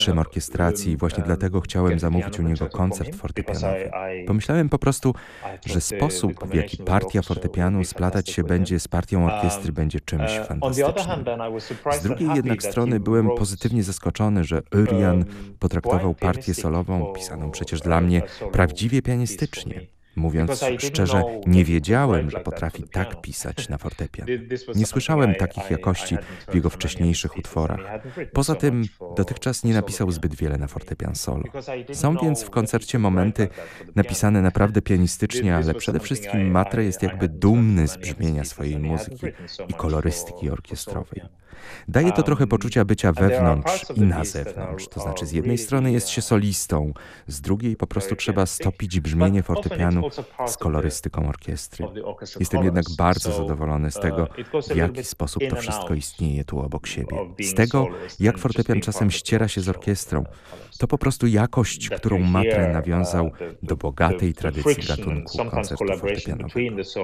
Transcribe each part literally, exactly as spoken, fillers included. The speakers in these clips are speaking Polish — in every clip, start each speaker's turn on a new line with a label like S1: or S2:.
S1: orkiestracji i właśnie dlatego chciałem zamówić u niego koncert fortepianowy. Pomyślałem po prostu, że sposób, w jaki partia fortepianu splatać się będzie z partią orkiestry, będzie czymś fantastycznym. Z drugiej jednak strony byłem pozytywnie zaskoczony, że Örjan potraktował partię solową, pisaną przecież dla mnie, prawdziwie pianistycznie. Mówiąc szczerze, nie wiedziałem, że potrafi tak pisać na fortepian. Nie słyszałem takich jakości w jego wcześniejszych utworach. Poza tym dotychczas nie napisał zbyt wiele na fortepian solo. Są więc w koncercie momenty napisane naprawdę pianistycznie, ale przede wszystkim Matre jest jakby dumny z brzmienia swojej muzyki i kolorystyki orkiestrowej. Daje to trochę poczucia bycia wewnątrz i na zewnątrz, to znaczy z jednej strony jest się solistą, z drugiej po prostu trzeba stopić brzmienie fortepianu z kolorystyką orkiestry. Jestem jednak bardzo zadowolony z tego, w jaki sposób to wszystko istnieje tu obok siebie. Z tego, jak fortepian czasem ściera się z orkiestrą. To po prostu jakość, którą Matre nawiązał do bogatej tradycji gatunku koncertu fortepianowego.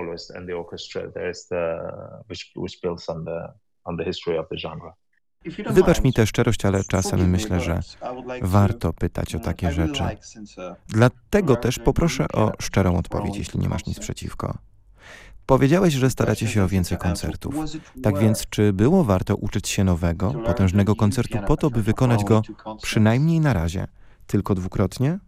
S2: Wybacz mi tę szczerość, ale czasem myślę, że warto pytać o takie rzeczy. Dlatego też poproszę o szczerą odpowiedź, jeśli nie masz nic przeciwko. Powiedziałeś, że staracie się o więcej koncertów. Tak więc, czy było warto uczyć się nowego, potężnego koncertu po to, by wykonać go przynajmniej na razie, tylko dwukrotnie?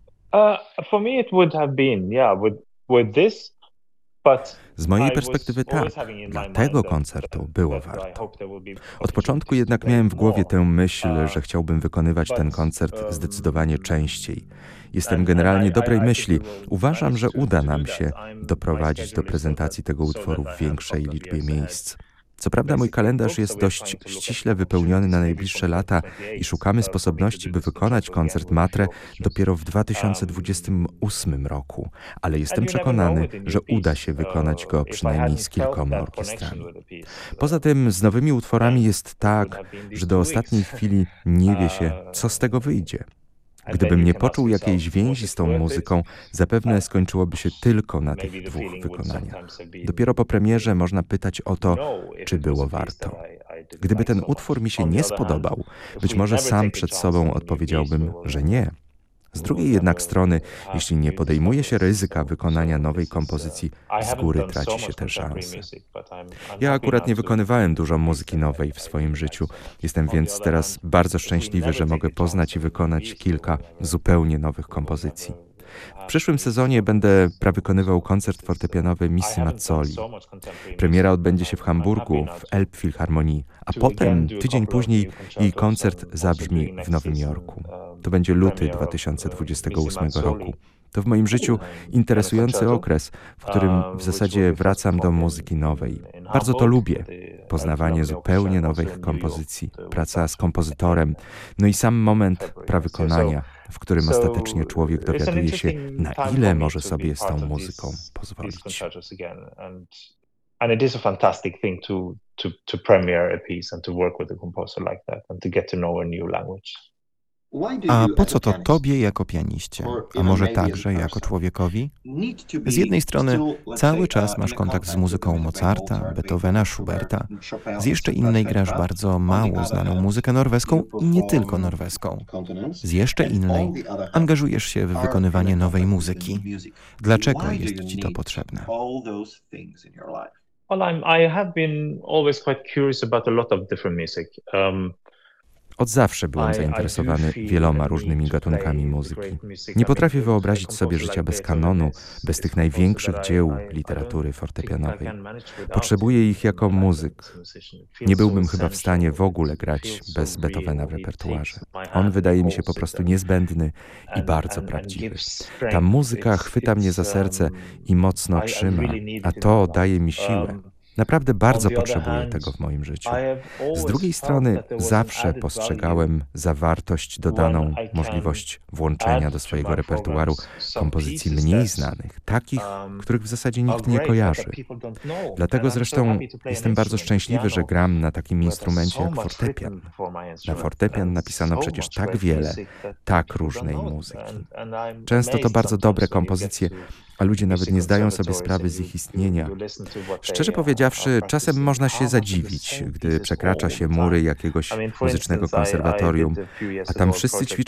S1: Z mojej perspektywy tak, dla tego koncertu było warto. Od początku jednak miałem w głowie tę myśl, że chciałbym wykonywać ten koncert zdecydowanie częściej. Jestem generalnie dobrej myśli. Uważam, że uda nam się doprowadzić do prezentacji tego utworu w większej liczbie miejsc. Co prawda mój kalendarz jest dość ściśle wypełniony na najbliższe lata i szukamy sposobności, by wykonać koncert Matre dopiero w dwa tysiące dwudziestym ósmym roku, ale jestem przekonany, że uda się wykonać go przynajmniej z kilkoma orkiestrami. Poza tym z nowymi utworami jest tak, że do ostatniej chwili nie wie się, co z tego wyjdzie. Gdybym nie poczuł jakiejś więzi z tą muzyką, zapewne skończyłoby się tylko na tych dwóch wykonaniach. Dopiero po premierze można pytać o to, czy było warto. Gdyby ten utwór mi się nie spodobał, być może sam przed sobą odpowiedziałbym, że nie. Z drugiej jednak strony, jeśli nie podejmuje się ryzyka wykonania nowej kompozycji, z góry traci się tę szansę. Ja akurat nie wykonywałem dużo muzyki nowej w swoim życiu. Jestem więc teraz bardzo szczęśliwy, że mogę poznać i wykonać kilka zupełnie nowych kompozycji. W przyszłym sezonie będę prawykonywał koncert fortepianowy Missy Mazzoli. Premiera odbędzie się w Hamburgu, w Elbphilharmonii, a potem, tydzień później, jej koncert zabrzmi w Nowym Jorku. To będzie luty dwa tysiące dwudziestego ósmego roku. To w moim życiu interesujący okres, w którym w zasadzie wracam do muzyki nowej. Bardzo to lubię. Poznawanie zupełnie nowych kompozycji, praca z kompozytorem, no i sam moment prawykonania, w którym ostatecznie człowiek dowiaduje się, na ile może sobie z tą muzyką pozwolić.
S3: And it is a fantastic thing to to to premiere a piece and to work with a composer like that and to get to know a new language.
S2: A po co to tobie jako pianiście, a może także jako człowiekowi? Z jednej strony cały czas masz kontakt z muzyką Mozarta, Beethovena, Schuberta. Z jeszcze innej grasz bardzo mało znaną muzykę norweską i nie tylko norweską. Z jeszcze innej angażujesz się w wykonywanie nowej muzyki. Dlaczego jest ci to potrzebne?
S3: Well, I'm, I have been always quite curious about a lot of different music. Um,
S1: Od zawsze byłem zainteresowany wieloma różnymi gatunkami muzyki. Nie potrafię wyobrazić sobie życia bez kanonu, bez tych największych dzieł literatury fortepianowej. Potrzebuję ich jako muzyk. Nie byłbym chyba w stanie w ogóle grać bez Beethovena w repertuarze. On wydaje mi się po prostu niezbędny i bardzo prawdziwy. Ta muzyka chwyta mnie za serce i mocno trzyma, a to daje mi siłę. Naprawdę bardzo potrzebuję tego w moim życiu. Z drugiej strony zawsze postrzegałem za wartość dodaną możliwość włączenia do swojego repertuaru kompozycji mniej znanych, takich, których w zasadzie nikt nie kojarzy. Dlatego zresztą jestem bardzo szczęśliwy, że gram na takim instrumencie jak fortepian. Na fortepian napisano przecież tak wiele, tak różnej muzyki. Często to bardzo dobre kompozycje, a ludzie nawet nie zdają sobie sprawy z ich istnienia. Szczerze powiedziawszy, czasem można się zadziwić, gdy przekracza się mury jakiegoś muzycznego konserwatorium, a tam wszyscy ćwiczą